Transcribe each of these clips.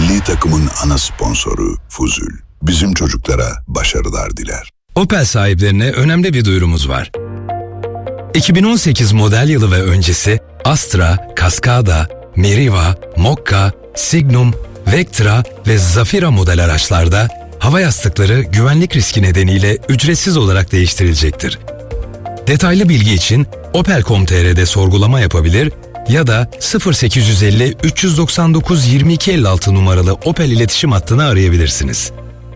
Milli takımın ana sponsoru Fuzul. Bizim çocuklara başarılar diler. Opel sahiplerine önemli bir duyurumuz var. 2018 model yılı ve öncesi Astra, Cascada, Meriva, Mokka, Signum, Vectra ve Zafira model araçlarda hava yastıkları güvenlik riski nedeniyle ücretsiz olarak değiştirilecektir. Detaylı bilgi için opel.com.tr'de sorgulama yapabilir ya da 0850 399 2256 numaralı Opel iletişim hattını arayabilirsiniz.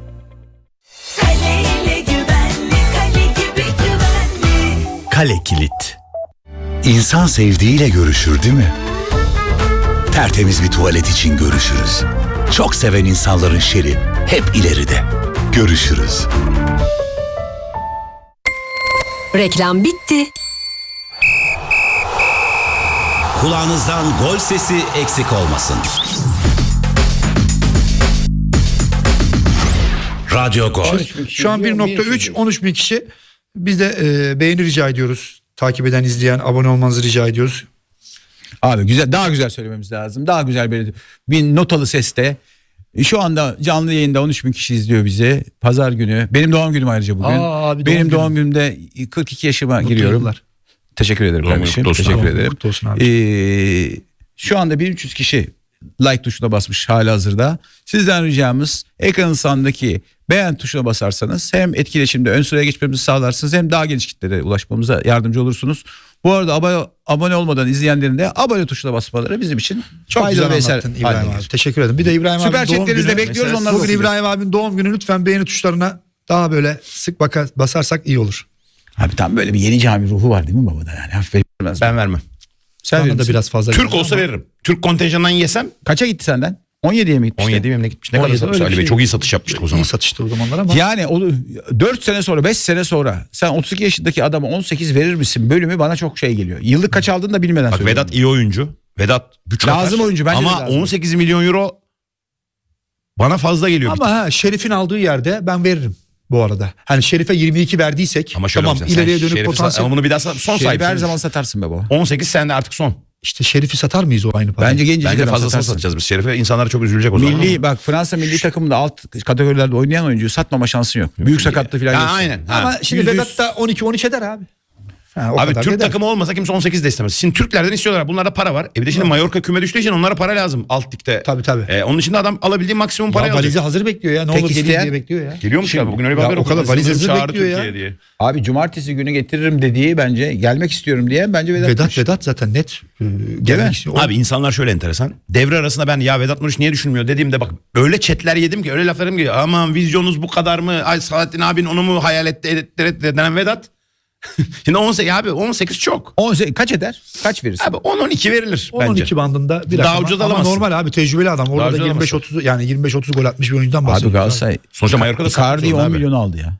Kaleyle güvenli, kale gibi güvenli. Kale Kilit. İnsan sevdiğiyle görüşür değil mi? Tertemiz bir tuvalet için görüşürüz. Çok seven insanların şeri hep ileride. Görüşürüz. Reklam bitti. Kulağınızdan gol sesi eksik olmasın. Radyo Gol. Şu an 1.3 13 bin kişi. Biz de beğeni rica ediyoruz. Takip eden, izleyen, abone olmanızı rica ediyoruz. Abi güzel, daha güzel söylememiz lazım. Daha güzel bir notalı seste. Şu anda canlı yayında 13 bin kişi izliyor bizi. Pazar günü. Benim doğum günüm ayrıca bugün. Abi, benim doğum günümde 42 yaşıma giriyorum. Yıllar. Teşekkür ederim kardeşim. Teşekkür ederim. Kutlu olsun abi. Şu anda 1300 kişi like tuşuna basmış halihazırda. Sizden ricamız ekranın sağındaki beğen tuşuna basarsanız hem etkileşimde ön sıraya geçmemizi sağlarsınız hem daha geniş kitlere ulaşmamıza yardımcı olursunuz. Bu arada abone olmadan izleyenlerin de abone tuşuna basmaları bizim için Çok faydalı güzel ve eser anlattın İbrahim haline abi. gelir. Teşekkür ederim. Bir de İbrahim Süper abinin doğum chatlerinizi de günü. bekliyoruz, onları da Bugün okuyacağız. İbrahim abinin doğum günü, lütfen beğeni tuşlarına daha böyle sık basarsak iyi olur. Abi tam böyle bir yeni cami ruhu var değil mi babada, yani hafif verilmez. Ben vermem. Sen Bana verir da misin? biraz fazla. Türk geldi olsa ama veririm. Türk kontenjanından yesem Kaça gitti senden? 17'ye mi gitmişti? 17 memle gitmiş. Ne 17 kadar satmış öyle Ali bir Bey? şey. Çok iyi satış yapmıştık o zaman. İyi satıştı o zamanlar ama. Yani 4 sene sonra 5 sene sonra sen 32 yaşındaki adama 18 verir misin bölümü bana çok şey geliyor. Yıllık kaç aldığını da bilmeden Bak söylüyorum. Vedat iyi oyuncu. Vedat güç Lazım atar. oyuncu, bence de Ama lazım. 18 milyon euro bana fazla geliyor. Ama Şerif'in aldığı yerde ben veririm bu arada. Hani Şerif'e 22 verdiysek Ama şöyle tamam, yapacaksın, ileriye sen dönük Şerif'i potansiyel. ama bunu bir daha son Şerifi sahip. her zaman satarsın be baba. 18 sende artık son. İşte Şerif'i satar mıyız o aynı parayı? Bence gencecik Bence adam fazlasını satarsın. satacağız biz Şerif'e. İnsanlar çok üzülecek o zaman. Milli bak Fransa milli takımında alt kategorilerde oynayan oyuncuyu satmama şansın yok. Büyük sakatlığı falan Ha, yok. aynen. Ha. Ama şimdi %100 Vedat da 12-13 eder abi. Ha, o Abi kadar Türk eder. takımı olmasa kimse 18 de istemez. Şimdi Türklerden istiyorlar. Bunlarda para var. Bir de şimdi Mallorca küme düştüğü için onlara para lazım alt ligde. Tabii. Onun için de adam alabildiği maksimum parayı Ya alacak. valizi hazır bekliyor ya. Ne Tek olur geleyim isteyen- diye bekliyor ya. Geliyormuş ya bugün öyle bir Ya haber o kadar okudum. valiz hazır Çağrı bekliyor ya. Türkiye diye. Abi cumartesi günü getiririm dediği bence gelmek istiyorum diye bence Vedat. Vedat zaten net. Gelmek istiyor. Abi insanlar şöyle enteresan. Devre arasında ben ya Vedat Muriç niye düşünmüyor dediğimde bak öyle chatler yedim ki öyle laflarım ki aman vizyonunuz bu kadar mı? Ay Saadettin abin onu mu hayal etti denen Vedat. Şimdi 18 abi 18 çok. 18 kaç eder? Kaç verirsin? Abi 10-12 verilir 12 bence. bandında bir Daha rakam ucuz ama alamazsın. normal abi, tecrübeli adam. Daha Orada da ucuz 25-30 yani 25-30 gol atmış bir oyuncudan Abi bahsediyoruz. Galatasaray Sonuçta Mallorca'da Icardi'yi satmış 10 abi. milyon aldı ya.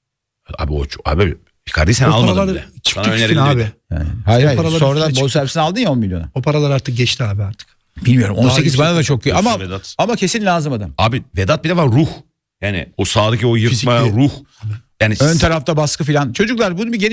Abi Icardi'yi sen O almadın paralar bile. çıktı Sana üstüne önerildi. abi. Yani, hayır paraların sonradan üstüne bonservisini aldın ya 10 milyona. O paralar artık geçti abi artık. Bilmiyorum 18 bana da çok iyi ama Yoksa Vedat. ama kesin lazım adam. Abi Vedat bir de var ruh. Yani o sağdaki o yırtma Fizikli. ruh. Yani Ön tarafta baskı filan. Çocuklar bunu bir geniş